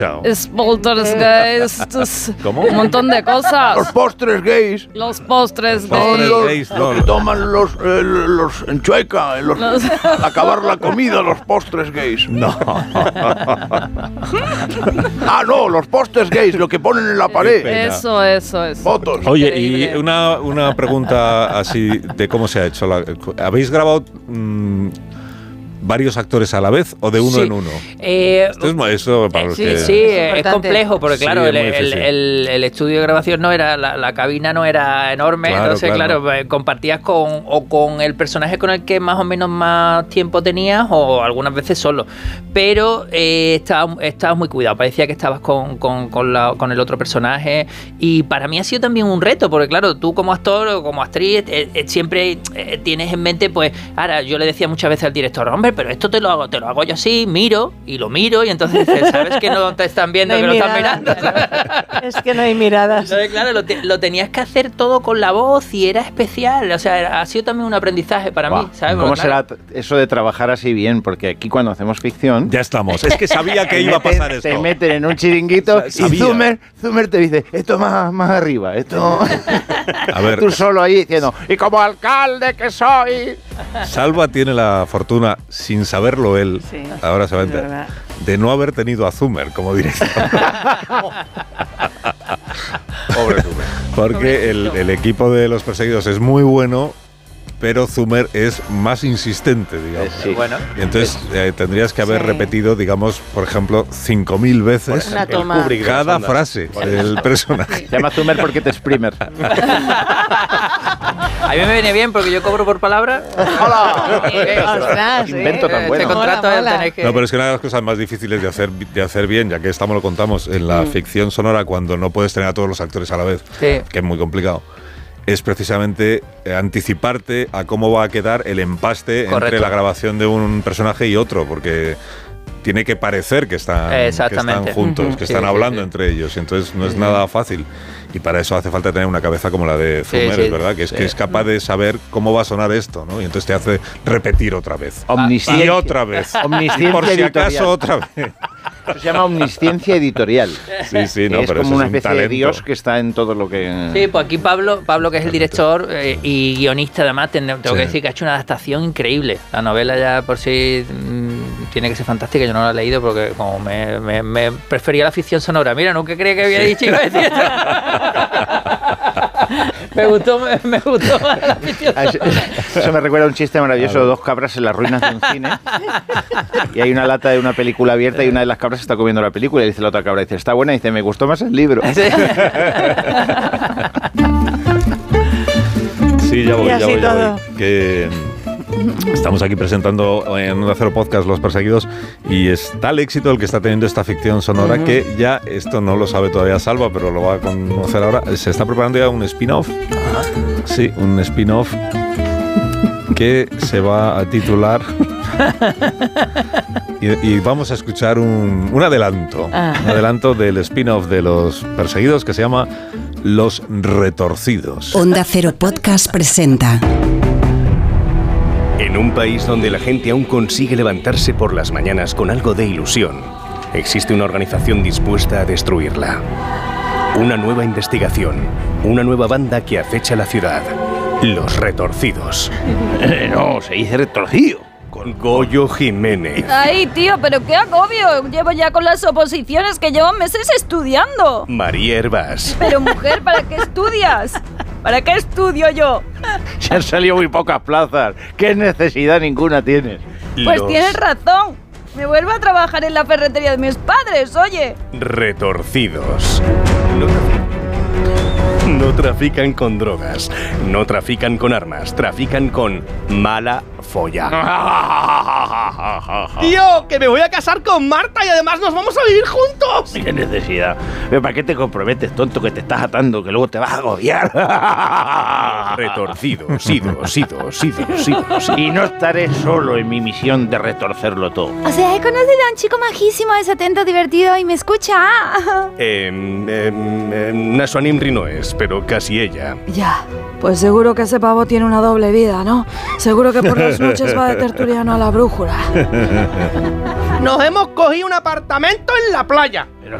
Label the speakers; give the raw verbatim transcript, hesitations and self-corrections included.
Speaker 1: Es poltergeist.
Speaker 2: ¿Cómo?
Speaker 1: Un montón de cosas.
Speaker 3: Los postres gays.
Speaker 1: Los postres
Speaker 2: Postres
Speaker 1: gays.
Speaker 2: gays, no,
Speaker 3: Los que
Speaker 2: no.
Speaker 3: toman los, eh, los en Chueca, en los,
Speaker 1: Los-
Speaker 3: al acabar la comida, los postres gays.
Speaker 2: No.
Speaker 3: Ah, no, los postres gays, lo que ponen en la pared.
Speaker 2: pena.
Speaker 1: Eso, eso, eso.
Speaker 3: Fotos.
Speaker 2: Oye, y
Speaker 1: Increíble.
Speaker 2: una, una pregunta así de cómo se ha hecho. La, ¿habéis grabado mmm, varios actores a la vez o de uno
Speaker 4: Sí.
Speaker 2: en uno?
Speaker 4: Eh,
Speaker 2: Esto es mo- eso para los
Speaker 4: Sí,
Speaker 2: que...
Speaker 4: sí, es
Speaker 5: importante.
Speaker 4: complejo porque
Speaker 2: Sí,
Speaker 4: claro,
Speaker 2: es
Speaker 4: el,
Speaker 2: muy
Speaker 4: el-
Speaker 2: difícil.
Speaker 4: el- el estudio de grabación no era, la, la cabina no era enorme,
Speaker 2: Claro,
Speaker 4: entonces
Speaker 2: claro.
Speaker 4: claro, eh, compartías con o con el personaje con el que más o menos más tiempo tenías o algunas veces solo, pero eh, estabas, estabas muy cuidado, parecía que estabas con, con, con, la- con el otro personaje y para mí ha sido también un reto porque claro, tú como actor o como actriz eh, eh, siempre eh, tienes en mente pues, ahora yo le decía muchas veces al director, hombre, pero esto te lo hago, te lo hago yo así, miro y lo miro y entonces dices, sabes que no te están viendo,
Speaker 5: No
Speaker 4: que
Speaker 5: hay
Speaker 4: lo están
Speaker 5: mirada.
Speaker 4: mirando.
Speaker 5: Es que no hay miradas.
Speaker 4: Entonces, claro, lo, te- lo tenías que hacer todo con la voz y era especial. O sea, era- ha sido también un aprendizaje para
Speaker 6: Buah,
Speaker 4: mí, ¿sabes?
Speaker 6: ¿Cómo
Speaker 4: Porque, claro,
Speaker 6: será t- eso de trabajar así bien? Porque aquí cuando hacemos ficción...
Speaker 2: Ya estamos. Es que sabía que
Speaker 6: te
Speaker 2: iba a
Speaker 6: meten-
Speaker 2: pasar esto.
Speaker 6: Te meten en un chiringuito y
Speaker 2: Sabía.
Speaker 6: Zumer, Zumer te dice, esto más, más arriba, esto...
Speaker 2: A ver,
Speaker 6: Tú solo ahí diciendo, y como alcalde que soy...
Speaker 2: Salva tiene la fortuna, sin saberlo él,
Speaker 5: Sí,
Speaker 2: ahora se va a
Speaker 5: es
Speaker 2: enterar,
Speaker 5: verdad.
Speaker 2: de no haber tenido a Zumer como director.
Speaker 3: Pobre Zumer.
Speaker 2: Porque el, el equipo de Los Perseguidos es muy bueno, pero Zumer es más insistente, digamos.
Speaker 6: Eh, sí.
Speaker 4: bueno,
Speaker 2: Y entonces eh, tendrías que haber
Speaker 5: Sí.
Speaker 2: repetido, digamos, por ejemplo, cinco mil veces
Speaker 5: Una toma.
Speaker 2: cada frase del personaje.
Speaker 6: Se llama Zumer porque te exprimer.
Speaker 4: a mí me viene bien porque yo cobro por palabra.
Speaker 5: Ostras,
Speaker 6: Qué invento tan
Speaker 4: Este
Speaker 6: bueno.
Speaker 4: contrato
Speaker 5: Mola,
Speaker 4: el
Speaker 5: mola.
Speaker 4: tenéis que...
Speaker 2: No, pero es que una de las cosas más difíciles de hacer, de hacer bien, ya que estamos lo contamos, en la ficción sonora, cuando no puedes tener a todos los actores a la vez,
Speaker 4: Sí.
Speaker 2: que es muy complicado, es precisamente eh, anticiparte a cómo va a quedar el empaste entre
Speaker 4: Correcto.
Speaker 2: la grabación de un personaje y otro, porque tiene que parecer que están, que
Speaker 4: Exactamente.
Speaker 2: están juntos,
Speaker 4: Ujú.
Speaker 2: que
Speaker 4: Sí,
Speaker 2: están
Speaker 4: sí,
Speaker 2: hablando
Speaker 4: sí.
Speaker 2: entre ellos, y entonces no es nada fácil. Y para eso hace falta tener una cabeza como la de
Speaker 4: Sí,
Speaker 2: Zumer,
Speaker 4: sí,
Speaker 2: es verdad, que es
Speaker 4: sí.
Speaker 2: que es capaz de saber cómo va a sonar esto, ¿no? Y entonces te hace repetir otra vez.
Speaker 6: Omnisciencia.
Speaker 2: Y otra vez.
Speaker 6: Omnisciencia
Speaker 2: Y por si
Speaker 6: editorial.
Speaker 2: acaso otra vez.
Speaker 6: Eso se llama omnisciencia editorial.
Speaker 2: Sí, sí, no,
Speaker 6: es
Speaker 2: pero
Speaker 6: como
Speaker 2: eso
Speaker 6: una
Speaker 2: es un
Speaker 6: especie de
Speaker 2: talento.
Speaker 6: Dios que está en todo lo que...
Speaker 4: Sí, pues aquí Pablo, Pablo que es el director eh, y guionista además, ten- tengo que
Speaker 2: Sí.
Speaker 4: decir que ha hecho una adaptación increíble. La novela ya por sí mm, tiene que ser fantástica, yo no la he leído porque como me, me- me prefería la ficción sonora. Mira, nunca creía que había dicho iba a decir esto. me gustó, me, me gustó más la ficción
Speaker 6: Ah, Eso,
Speaker 4: sonora.
Speaker 6: eso me recuerda a un chiste maravilloso de dos cabras en las ruinas de un cine. Y hay una lata de una película abierta y una de las cabras está comiendo la película y dice la otra cabra, dice, está buena, y dice, me gustó más el libro.
Speaker 4: Sí.
Speaker 2: Sí, ya voy,
Speaker 5: Y
Speaker 2: ya
Speaker 5: así
Speaker 2: voy, ya
Speaker 5: todo.
Speaker 2: voy. Que mm, estamos aquí presentando en Onda Cero Podcast Los Perseguidos y es tal éxito el que está teniendo esta ficción sonora que ya, esto no lo sabe todavía Salva, pero lo va a conocer ahora, se está preparando ya un spin-off. Sí, un spin-off que se va a titular... Y, y vamos a escuchar un, un adelanto,
Speaker 5: Ah.
Speaker 2: un adelanto del spin-off de Los Perseguidos que se llama Los Retorcidos.
Speaker 7: Onda Cero Podcast presenta
Speaker 8: En un país donde la gente aún consigue levantarse por las mañanas con algo de ilusión, existe una organización dispuesta a destruirla. Una nueva investigación, una nueva banda que acecha la ciudad. Los Retorcidos.
Speaker 3: Eh, no, se dice retorcido.
Speaker 8: Con Goyo Jiménez.
Speaker 1: Ay, tío, pero qué agobio. Llevo ya con las oposiciones que llevo meses estudiando.
Speaker 8: María Hervás.
Speaker 1: Pero mujer, ¿para qué estudias? ¿Para qué estudio yo?
Speaker 6: Se han salido muy pocas plazas. ¿Qué necesidad ninguna tienes?
Speaker 1: Pues
Speaker 8: Los
Speaker 1: tienes razón. Me vuelvo a trabajar en la ferretería de mis padres, oye.
Speaker 8: Retorcidos. No trafican. No trafican con drogas, no trafican con armas, trafican con mala folla.
Speaker 9: ¡Tío, que me voy a casar con Marta y además nos vamos a vivir juntos!
Speaker 6: ¿Qué necesidad? ¿Pero ¿para qué te comprometes, tonto, que te estás atando, que luego te vas a agobiar?
Speaker 8: Retorcidos, idos, idos, idos, idos.
Speaker 6: Y no estaré solo en mi misión de retorcerlo todo.
Speaker 10: O sea, he conocido a un chico majísimo, es atento, divertido y me escucha.
Speaker 8: Eh, eh, eh, Nasuanim Rinoes, pero casi ella.
Speaker 1: Ya, pues seguro que ese pavo tiene una doble vida, ¿no? Seguro que por las noches va de tertuliano a la brújula.
Speaker 9: Nos hemos cogido un apartamento en la playa.